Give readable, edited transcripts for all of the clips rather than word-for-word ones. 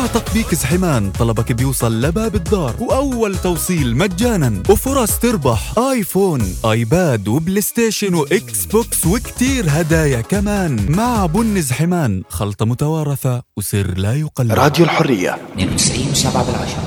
تطبيق زحمان طلبك بيوصل لباب الدار، وأول توصيل مجانا، وفرص تربح آيفون، آيباد، وبلاي ستيشن، وإكس بوكس، وكتير هدايا كمان. مع بن زحمان، خلطة متوارثة وسر لا يقلد. راديو الحرية 92.7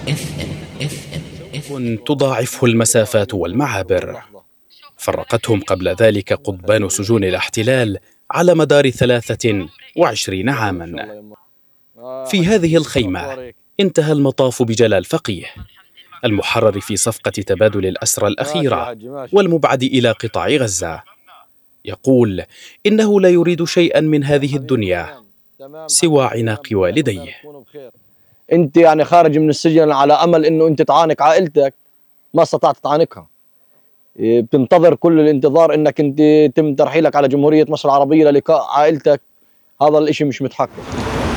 FM. تضاعفه المسافات والمعابر. فرقتهم قبل ذلك قضبان سجون الاحتلال على مدار 23 عاماً. في هذه الخيمة انتهى المطاف بجلال فقيه، المحرر في صفقة تبادل الأسرى الأخيرة والمبعد إلى قطاع غزة. يقول إنه لا يريد شيئاً من هذه الدنيا سوى عناق والديه. أنت يعني خارج من السجن على أمل أنه أنت تعانق عائلتك، ما استطعت تعانقها. بتنتظر كل الانتظار أنك أنت يتم ترحيلك على جمهورية مصر العربية للقاء عائلتك. هذا الإشي مش متحقق.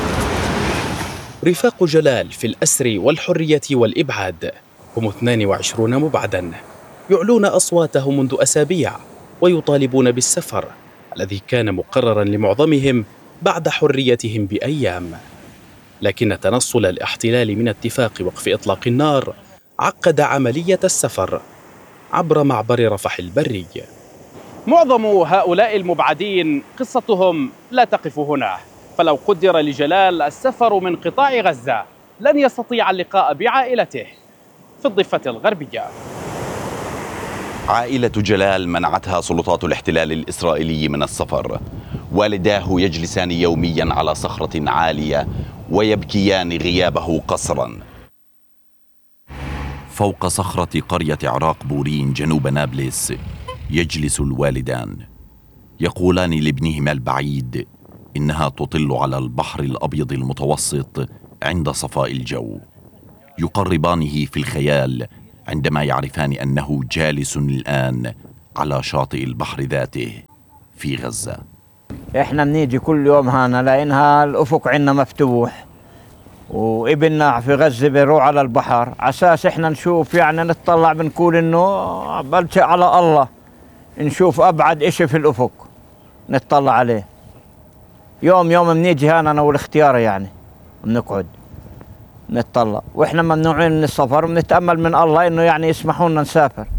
رفاق جلال في الأسر والحرية والإبعاد هم 22 مبعداً، يعلون أصواتهم منذ أسابيع ويطالبون بالسفر الذي كان مقرراً لمعظمهم بعد حريتهم بأيام. لكن تنصل الاحتلال من اتفاق وقف إطلاق النار عقد عملية السفر عبر معبر رفح البري. معظم هؤلاء المبعدين قصتهم لا تقف هنا، فلو قدر لجلال السفر من قطاع غزة لن يستطيع اللقاء بعائلته في الضفة الغربية. عائلة جلال منعتها سلطات الاحتلال الإسرائيلي من السفر. والداه يجلسان يوميا على صخرة عالية ويبكيان غيابه قسرا. فوق صخرة قرية عراق بورين جنوب نابلس يجلس الوالدان، يقولان لابنهما البعيد إنها تطل على البحر الأبيض المتوسط عند صفاء الجو. يقربانه في الخيال عندما يعرفان أنه جالس الآن على شاطئ البحر ذاته في غزة. إحنا بنيجي كل يوم هنا لأنها الأفق عنا مفتوح، وابننا في غزة بيروح على البحر عساس إحنا نشوف، يعني نتطلع بنقول إنه بلشق على الله، نشوف أبعد إشي في الأفق نتطلع عليه. يوم بنيجي هنا أنا والاختيار، يعني بنقعد نتطلع، وإحنا ممنوعين من السفر، بنتأمل من الله إنه يعني يسمحوا لنا نسافر.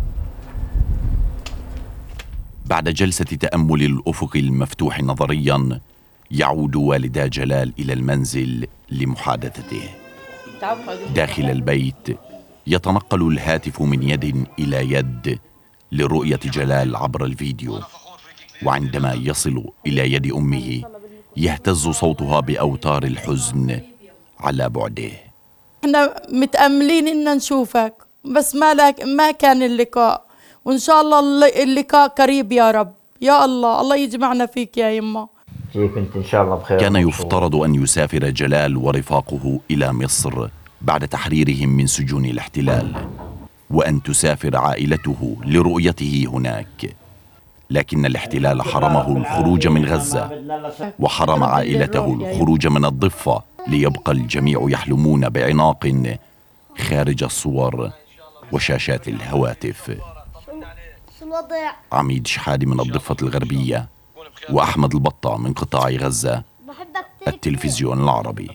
بعد جلسة تأمل الأفق المفتوح نظرياً يعود والدا جلال إلى المنزل لمحادثته. داخل البيت يتنقل الهاتف من يد إلى يد لرؤية جلال عبر الفيديو، وعندما يصل إلى يد أمه يهتز صوتها بأوتار الحزن على بعده. احنا متأملين إن نشوفك، بس ما كان اللقاء، وإن شاء الله اللقاء قريب يا رب. يا الله يجمعنا فيك يا يما. كيف انت؟ ان شاء الله بخير. كان يفترض أن يسافر جلال ورفاقه إلى مصر بعد تحريرهم من سجون الاحتلال، وأن تسافر عائلته لرؤيته هناك، لكن الاحتلال حرمه الخروج من غزة وحرم عائلته الخروج من الضفة، ليبقى الجميع يحلمون بعناق خارج الصور وشاشات الهواتف. عميد شحادي من الضفة الغربية وأحمد البطة من قطاع غزة، التلفزيون العربي.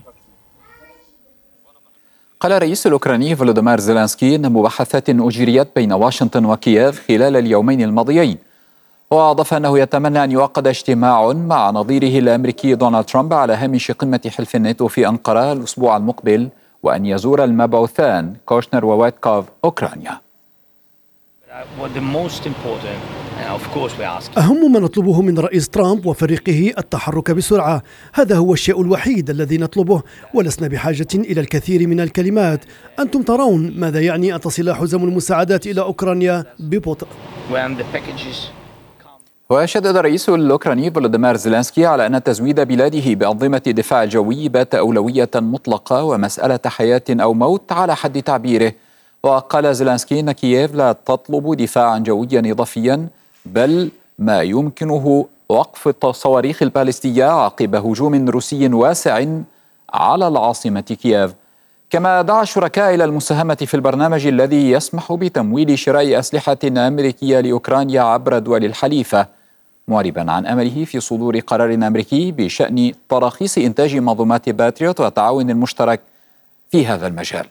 قال الرئيس الأوكراني فولودومير زيلينسكي أن مباحثات أجريت بين واشنطن وكييف خلال اليومين الماضيين، وأضاف أنه يتمنى أن يعقد اجتماع مع نظيره الأمريكي دونالد ترامب على هامش قمة حلف الناتو في أنقرة الأسبوع المقبل، وأن يزور المبعوثان كوشنر وويتكوف أوكرانيا. أهم ما نطلبه من رئيس ترامب وفريقه التحرك بسرعة، هذا هو الشيء الوحيد الذي نطلبه، ولسنا بحاجة إلى الكثير من الكلمات. أنتم ترون ماذا يعني أن تصل حزم المساعدات إلى أوكرانيا ببطء. وشدد الرئيس الأوكراني فولودومير زيلينسكي على أن تزويد بلاده بأنظمة الدفاع الجوي بات أولوية مطلقة ومسألة حياة أو موت على حد تعبيره. وقال زيلينسكي أن كييف لا تطلب دفاعا جويا إضافيا، بل ما يمكنه وقف الصواريخ البالستية عقب هجوم روسي واسع على العاصمة كييف. كما دعا الشركاء إلى المساهمة في البرنامج الذي يسمح بتمويل شراء أسلحة أمريكية لأوكرانيا عبر دول الحليفة. معربا عن أمله في صدور قرار أمريكي بشأن تراخيص إنتاج منظومات باتريوت والتعاون المشترك في هذا المجال.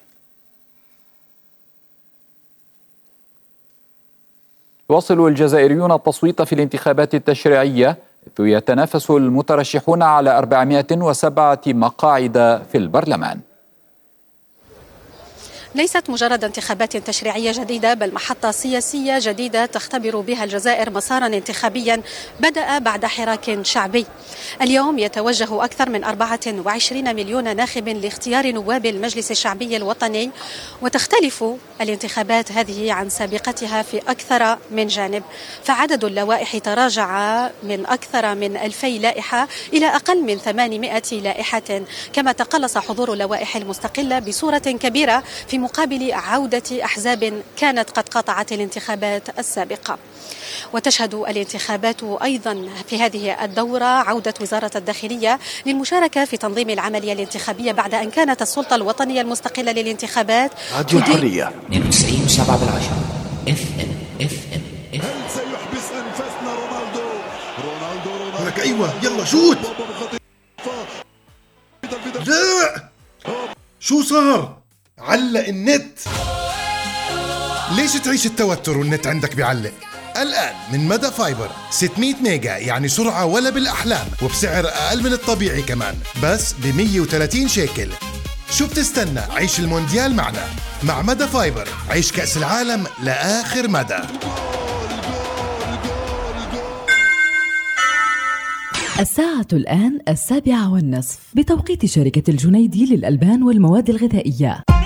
يواصل الجزائريون التصويت في الانتخابات التشريعية، يتنافس المترشحون على 407 مقاعد في البرلمان. ليست مجرد انتخابات تشريعية جديدة، بل محطة سياسية جديدة تختبر بها الجزائر مسارا انتخابيا بدأ بعد حراك شعبي. اليوم يتوجه أكثر من 24 مليون ناخب لاختيار نواب المجلس الشعبي الوطني، وتختلف الانتخابات هذه عن سابقتها في أكثر من جانب، فعدد اللوائح تراجع من أكثر من 2000 لائحة إلى أقل من 800 لائحة، كما تقلص حضور اللوائح المستقلة بصورة كبيرة في مقابل عودة أحزاب كانت قد قاطعت الانتخابات السابقة. وتشهد الانتخابات أيضا في هذه الدورة عودة وزارة الداخلية للمشاركة في تنظيم العملية الانتخابية بعد أن كانت السلطة الوطنية المستقلة للانتخابات راديو الحرية 92.7 FM. هل سيحبس أنفاسنا رونالدو لك أيوة يلا شوت. لا شو صار؟ علق النت. ليش تعيش التوتر والنت عندك بيعلق؟ الآن من مدى فايبر 600 ميجا، يعني سرعة ولا بالأحلام، وبسعر أقل من الطبيعي كمان، بس ب 130 شيكل. شو بتستنى؟ عيش المونديال معنا. مع مدى فايبر عيش كأس العالم لآخر مدى. الساعة الآن 7:30 بتوقيت شركة الجنيدي للألبان والمواد الغذائية.